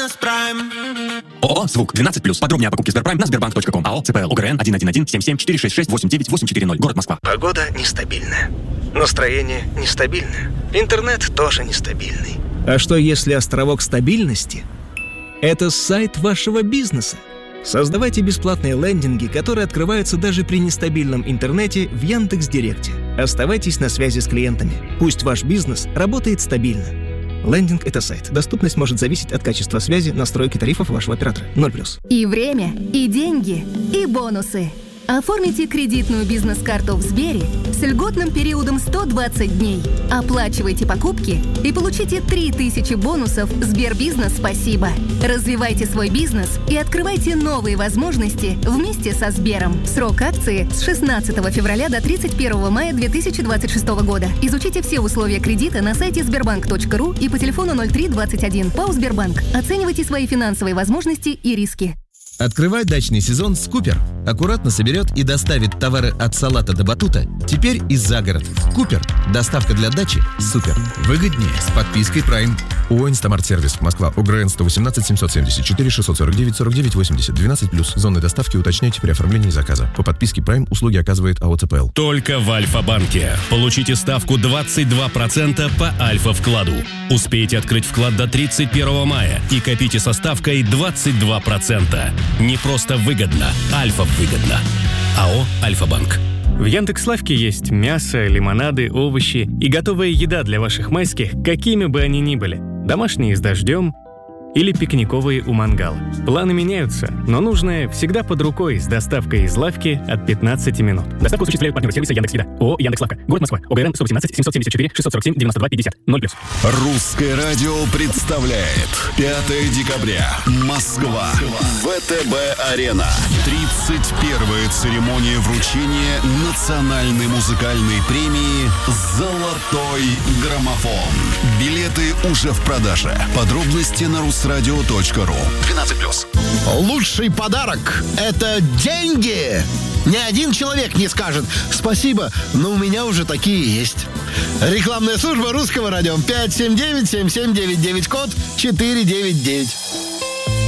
Бизнес Прайм. ООО «Звук» 12+. Подробнее о покупке Сберпрайм на sberbank.com. АО ЦПЛ УГРН 111-77-466-89890. Город Москва. Погода нестабильная. Настроение нестабильное. Интернет тоже нестабильный. А что если островок стабильности – это сайт вашего бизнеса? Создавайте бесплатные лендинги, которые открываются даже при нестабильном интернете в Яндекс.Директе. Оставайтесь на связи с клиентами. Пусть ваш бизнес работает стабильно. Лендинг – это сайт. Доступность может зависеть от качества связи, настройки тарифов вашего оператора. 0+. И время, и деньги, и бонусы. Оформите кредитную бизнес-карту в Сбере с льготным периодом 120 дней. Оплачивайте покупки и получите 3000 бонусов Сбербизнес «Спасибо». Развивайте свой бизнес и открывайте новые возможности вместе со Сбером. Срок акции с 16 февраля до 31 мая 2026 года. Изучите все условия кредита на сайте sberbank.ru и по телефону 0321. ПАО «Сбербанк». Оценивайте свои финансовые возможности и риски. Открывай дачный сезон с Купер. Аккуратно соберет и доставит товары от салата до батута теперь и за город. Купер. Доставка для дачи супер. Выгоднее с подпиской Prime. ООО «Инстамарт-сервис», Москва, УГРН 118 774 649 49 80, 12+. Зоны доставки уточняйте при оформлении заказа. По подписке Prime услуги оказывает АО ЦПЛ. Только в Альфа-банке. Получите ставку 22% по Альфа-вкладу. Успейте открыть вклад до 31 мая и копите со ставкой 22%. Не просто выгодно, Альфа-выгодно. АО «Альфа-банк». В Яндекс.Лавке есть мясо, лимонады, овощи и готовая еда для ваших майских, какими бы они ни были. Домашние с дождем или пикниковые у мангала. Планы меняются, но нужное всегда под рукой с доставкой из лавки от 15 минут. Доставку осуществляют партнеры сервиса Яндекс.Еда. ООО «Яндекс.Лавка». Город Москва. ОГРН 118 774 647 92 50. 0+. Русское радио представляет 5 декабря. Москва. ВТБ-арена. 31-я церемония вручения национальной музыкальной премии «Золотой граммофон». Билеты уже в продаже. Подробности на rusradio.ru. 12+. Лучший подарок – это деньги! Ни один человек не скажет «Спасибо, но у меня уже такие есть». Рекламная служба Русского радио. 579-7799, код 499.